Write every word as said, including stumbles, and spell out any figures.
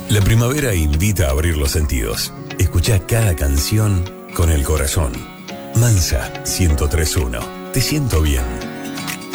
La primavera invita a abrir los sentidos. Escucha cada canción con el corazón. Mansa ciento tres punto uno. Te siento bien.